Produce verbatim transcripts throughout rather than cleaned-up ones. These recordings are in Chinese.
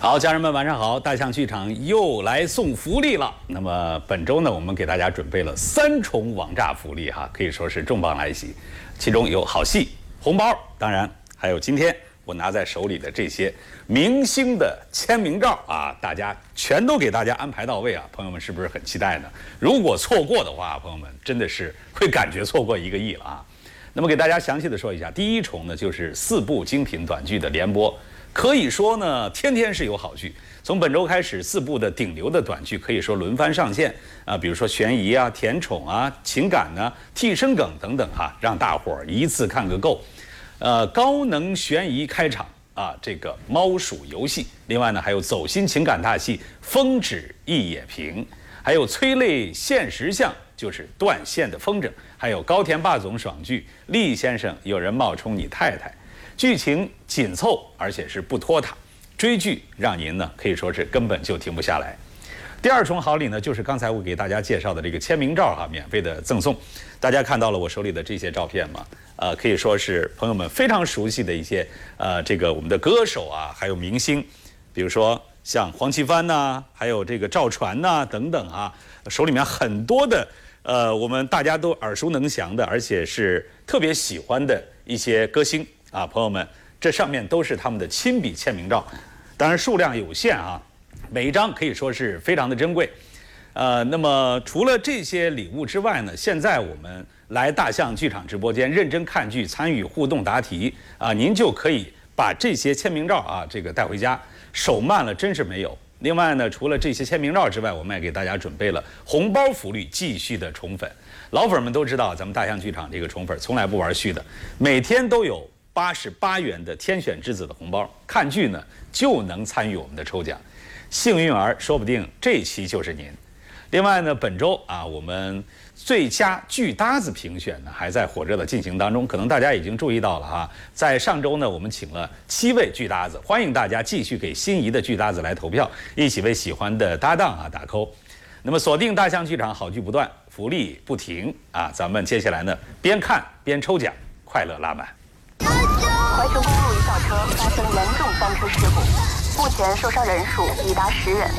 好，家人们晚上好！大象剧场又来送福利了。那么本周呢，我们给大家准备了三重网炸福利哈，可以说是重磅来袭。其中有好戏、红包，当然还有今天我拿在手里的这些明星的签名照啊，大家全都给大家安排到位啊！朋友们是不是很期待呢？如果错过的话，朋友们真的是会感觉错过一个亿了啊！那么给大家详细的说一下，第一重呢就是四部精品短剧的联播。可以说呢，天天是有好剧。从本周开始，四部的顶流的短剧可以说轮番上线啊，比如说悬疑啊、甜宠啊、情感呢、替身梗等等哈、啊，让大伙儿一次看个够。呃，高能悬疑开场啊，这个猫鼠游戏。另外呢，还有走心情感大戏《风止一野平》，还有催泪现实向，就是断线的风筝，还有高田霸总爽剧《厉先生有人冒充你太太》。剧情紧凑，而且是不拖沓，追剧让您呢可以说是根本就停不下来。第二重好礼呢，就是刚才我给大家介绍的这个签名照哈，免费的赠送。大家看到了我手里的这些照片吗？呃，可以说是朋友们非常熟悉的一些呃这个我们的歌手啊，还有明星，比如说像黄绮帆呐，还有这个赵传呐等等啊，手里面很多的呃我们大家都耳熟能详的，而且是特别喜欢的一些歌星。啊，朋友们，这上面都是他们的亲笔签名照，当然数量有限啊，每一张可以说是非常的珍贵。呃，那么除了这些礼物之外呢，现在我们来大象剧场直播间认真看剧、参与互动答题啊，您就可以把这些签名照啊这个带回家，手慢了真是没有。另外呢，除了这些签名照之外，我们也给大家准备了红包福利，继续的宠粉。老粉们都知道，咱们大象剧场这个宠粉从来不玩虚的，每天都有八十八元的天选之子的红包，看剧呢就能参与我们的抽奖，幸运儿说不定这期就是您。另外呢，本周啊，我们最佳剧搭子评选呢还在火热的进行当中，可能大家已经注意到了哈。在上周呢，我们请了七位剧搭子，欢迎大家继续给心仪的剧搭子来投票，一起为喜欢的搭档啊打 call。那么锁定大象剧场，好剧不断，福利不停啊！咱们接下来呢，边看边抽奖，快乐拉满。 怀城公路一校车发生严重翻车事故，目前受伤人数已达十人。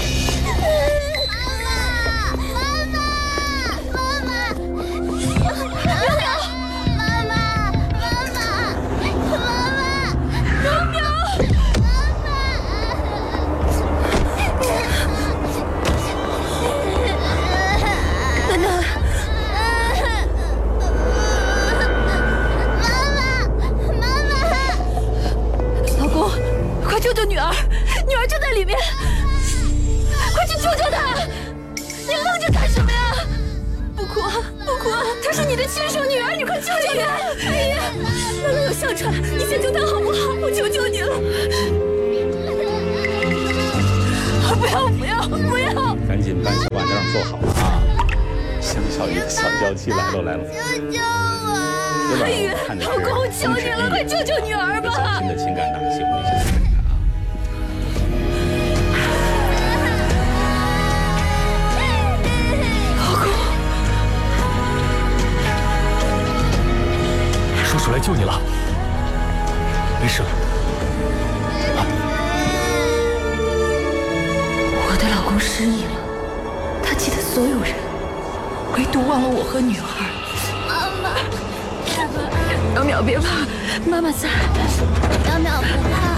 妈妈，妈妈，妈妈，妈妈，妈妈，妈妈，荣淼，妈妈，楠楠。快救救女儿！女儿就在里面，快去救救她！你愣着干什么呀？不哭啊，不哭啊！她是你的亲生女儿，你快救救她！哎呀，楠楠有哮喘，你先救她好不好？我求求你了！不要不要不要！ 赶紧搬小板凳坐好啊！香小鱼的小娇妻来了来了！ 救救我！ 哎呀， 老公，我求你了，快救救女儿吧！ 走心的情感大戏，我们一起来看看啊！ 叔叔来救你了，没事了。啊、 我的老公失忆了，他记得所有人，唯独忘了我和女儿。 妈妈， 淼淼别怕，妈妈在。 淼淼不怕。